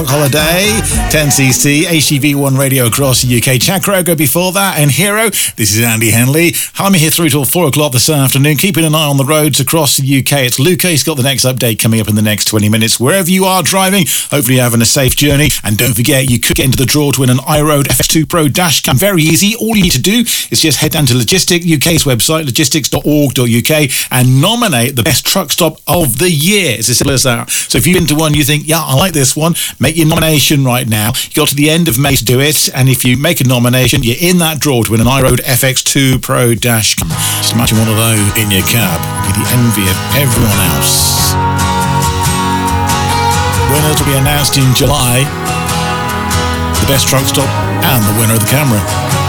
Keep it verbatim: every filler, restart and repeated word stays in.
Holiday, ten C C, H T V one radio across the U K. Chad Kroger before that, and Hero. This is Andy Henley. I'm here through till four o'clock this afternoon, keeping an eye on the roads across the U K. It's Luca. He's got the next update coming up in the next twenty minutes. Wherever you are driving, hopefully you're having a safe journey. And don't forget, you could get into the draw to win an iRoad F X two Pro Dashcam. Very easy. All you need to do is just head down to Logistic U K's website, logistics dot org dot U K, and nominate the best truck stop of the year. It's as simple as that. So if you're into one, you think, yeah, I like this one, make your nomination right now. You got to the end of May to do it, and if you make a nomination, you're in that draw to win an iRoad F X two Pro Dashcam. Just imagine one of those in your cab. Be the envy of everyone else. Winners will be announced in July. The best truck stop and the winner of the camera.